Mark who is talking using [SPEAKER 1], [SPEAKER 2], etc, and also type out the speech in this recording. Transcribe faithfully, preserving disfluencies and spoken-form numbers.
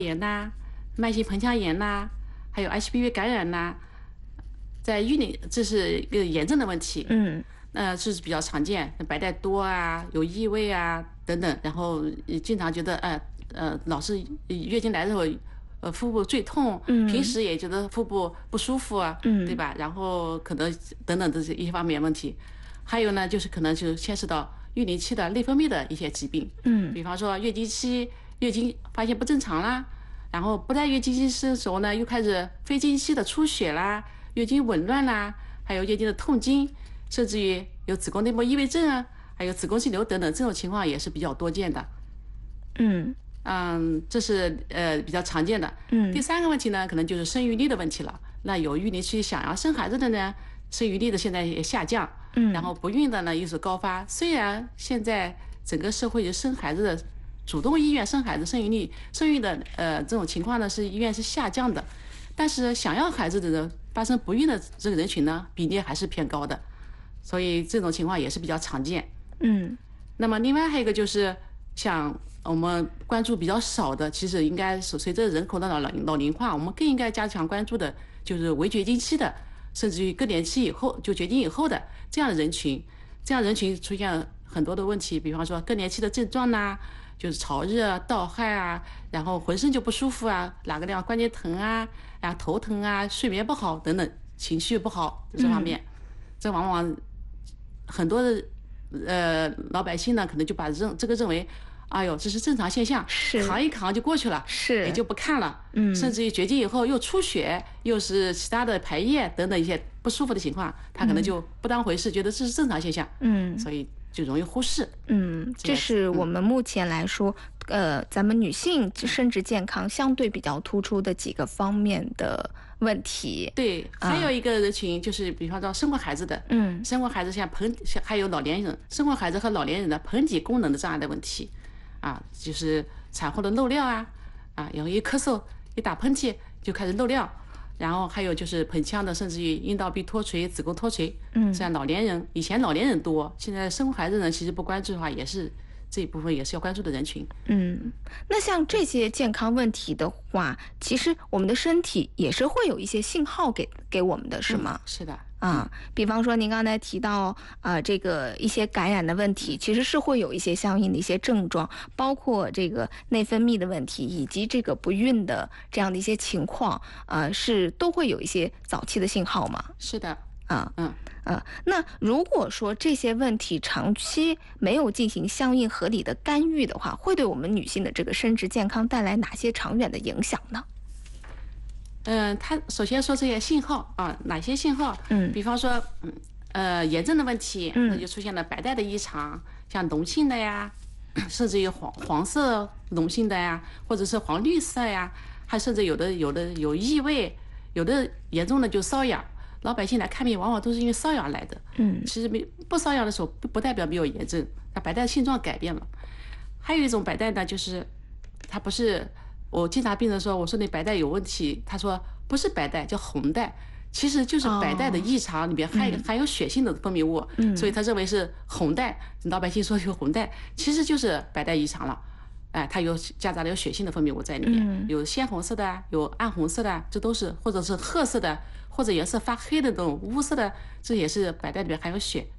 [SPEAKER 1] 炎呐、慢性盆腔炎呐、还有 H P V 感染呐、在育龄这是一个炎症的问题。
[SPEAKER 2] 嗯，
[SPEAKER 1] 那这是比较常见，白带多啊，有异味啊等等，然后经常觉得呃呃老是月经来的时候，呃腹部坠痛，
[SPEAKER 2] 嗯
[SPEAKER 1] 平时也觉得腹部不舒服啊，
[SPEAKER 2] 嗯
[SPEAKER 1] 对吧？然后可能等等这些一些方面问题，还有呢就是可能就牵涉到育龄期的内分泌的一些疾病，
[SPEAKER 2] 嗯
[SPEAKER 1] 比方说月经期月经发现不正常啦，然后不在月经期的时候呢又开始非经期的出血啦，月经紊乱啦，还有月经的痛经。甚至于有子宫内膜异位症啊，还有子宫肌瘤等等，这种情况也是比较多见的。
[SPEAKER 2] 嗯
[SPEAKER 1] 嗯，这是呃比较常见的。
[SPEAKER 2] 嗯
[SPEAKER 1] 第三个问题呢，可能就是生育力的问题了。那有育龄期想要生孩子的呢，生育力的现在也下降，
[SPEAKER 2] 嗯，
[SPEAKER 1] 然后不孕的呢又是高发。虽然现在整个社会生孩子的主动意愿生孩子、生育力、生育的呃这种情况呢是意愿是下降的，但是想要孩子的人发生不孕的这个人群呢比例还是偏高的。所以这种情况也是比较常见。
[SPEAKER 2] 嗯，
[SPEAKER 1] 那么另外还有一个就是像我们关注比较少的，其实应该是随着人口的老老龄化，我们更应该加强关注的，就是围绝经期的，甚至于更年期以后就绝经以后的这样的人群。这样人群出现很多的问题，比方说更年期的症状呐、就是潮热、盗汗啊，然后浑身就不舒服啊，哪个地方关节疼啊，然后头疼啊，睡眠不好等等，情绪不好这方面，嗯、这往往。很多的呃老百姓呢，可能就把认这个认为，哎呦，这是正常现象，扛一扛就过去了，
[SPEAKER 2] 是
[SPEAKER 1] 也就不看了。
[SPEAKER 2] 嗯，
[SPEAKER 1] 甚至于绝经以后又出血，又是其他的排液等等一些不舒服的情况，他可能就不当回事，嗯、觉得这是正常现象。嗯，所以就容易忽视。
[SPEAKER 2] 嗯，这是我们目前来说，嗯、呃，咱们女性生殖健康相对比较突出的几个方面的问题。
[SPEAKER 1] 对，还有一个人群就是，比方说生过孩子的，嗯，生过孩子像盆，像还有老年人生过孩子和老年人的盆底功能的障碍的问题，啊，就是产后的漏尿啊，啊，然后一咳嗽、一打喷嚏就开始漏尿，然后还有就是盆腔的，甚至于阴道壁脱垂、子宫脱垂，嗯，像老年人，以前老年人多，现在生孩子呢，其实不关注的话，也是这一部分也是要关注的人群。
[SPEAKER 2] 嗯，那像这些健康问题的话，其实我们的身体也是会有一些信号给给我们的，是吗？
[SPEAKER 1] 嗯、是的。
[SPEAKER 2] 啊，比方说您刚才提到啊、呃，这个一些感染的问题，其实是会有一些相应的一些症状，包括这个内分泌的问题，以及这个不孕的这样的一些情况，呃，是都会有一些早期的信号吗？
[SPEAKER 1] 是的。
[SPEAKER 2] 啊，
[SPEAKER 1] 嗯
[SPEAKER 2] 呃，那如果说这些问题长期没有进行相应合理的干预的话，会对我们女性的这个生殖健康带来哪些长远的影响呢？
[SPEAKER 1] 嗯，他首先说这些信号啊，哪些信号？嗯，比方说，嗯，呃，炎症的问题，那就出现了白带的异常，像脓性的呀，甚至于黄黄色脓性的呀，或者是黄绿色呀，还甚至有的有的有异味，有的严重的就瘙痒。老百姓来看病，往往都是因为瘙痒来的。嗯，其实没不瘙痒的时候，不不代表没有炎症，它白带性状改变了。还有一种白带呢，就是它不是。我经常病人说，我说你白带有问题，他说不是白带，叫红带，其实就是白带的异常里面含、哦、含有血性的分泌物，嗯、所以他认为是红带。老百姓说有红带，其实就是白带异常了。哎，它有夹杂了有血性的分泌物在里面，嗯、有鲜红色的，有暗红色的，这都是或者是褐色的，或者颜色发黑的那种乌色的，这也是白带里面含有血。